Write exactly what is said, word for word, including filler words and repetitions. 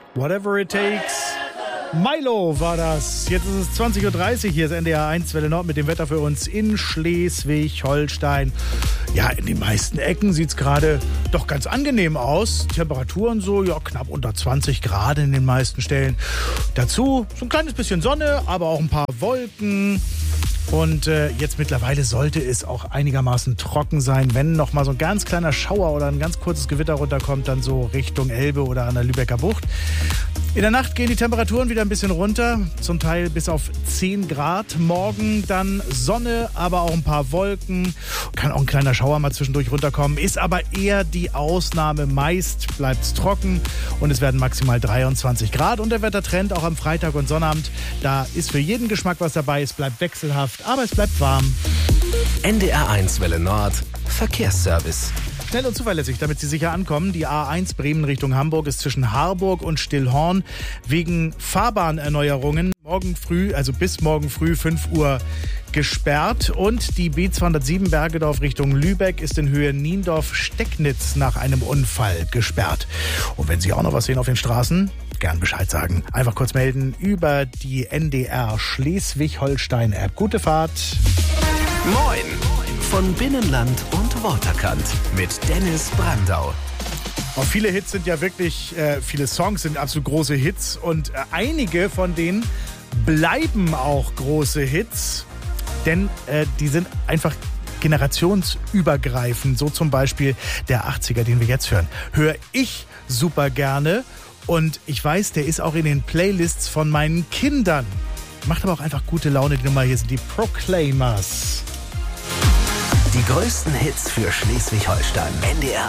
Whatever it takes. Milo war das. Jetzt ist es zwanzig Uhr dreißig, hier ist N D R eins Welle Nord mit dem Wetter für uns in Schleswig-Holstein. Ja, in den meisten Ecken sieht es gerade doch ganz angenehm aus. Temperaturen so, ja, knapp unter zwanzig Grad in den meisten Stellen. Dazu so ein kleines bisschen Sonne, aber auch ein paar Wolken. Und äh, jetzt mittlerweile sollte es auch einigermaßen trocken sein. Wenn noch mal so ein ganz kleiner Schauer oder ein ganz kurzes Gewitter runterkommt, dann so Richtung Elbe oder an der Lübecker Bucht. In der Nacht gehen die Temperaturen wieder ein bisschen runter, zum Teil bis auf zehn Grad. Morgen dann Sonne, aber auch ein paar Wolken. Kann auch ein kleiner Schauer mal zwischendurch runterkommen, ist aber eher die Ausnahme. Meist bleibt es trocken und es werden maximal dreiundzwanzig Grad. Und der Wettertrend auch am Freitag und Sonnabend, da ist für jeden Geschmack was dabei. Es bleibt wechselhaft, aber es bleibt warm. N D R eins Welle Nord Verkehrsservice. Schnell und zuverlässig, damit Sie sicher ankommen. Die A eins Bremen Richtung Hamburg ist zwischen Harburg und Stillhorn wegen Fahrbahnerneuerungen morgen früh, also bis morgen früh fünf Uhr gesperrt. Und die B zweihundertsieben Bergedorf Richtung Lübeck ist in Höhe Niendorf-Stecknitz nach einem Unfall gesperrt. Und wenn Sie auch noch was sehen auf den Straßen, gern Bescheid sagen. Einfach kurz melden über die N D R Schleswig-Holstein-App. Gute Fahrt. Moin von Binnenland und Waterkant mit Dennis Brandau. Auch viele Hits sind ja wirklich, äh, viele Songs sind absolut große Hits und äh, einige von denen bleiben auch große Hits, denn äh, die sind einfach generationsübergreifend. So zum Beispiel der achtziger, den wir jetzt hören, höre ich super gerne und ich weiß, der ist auch in den Playlists von meinen Kindern. Macht aber auch einfach gute Laune, die Nummer hier sind die Proclaimers. Die größten Hits für Schleswig-Holstein. N D R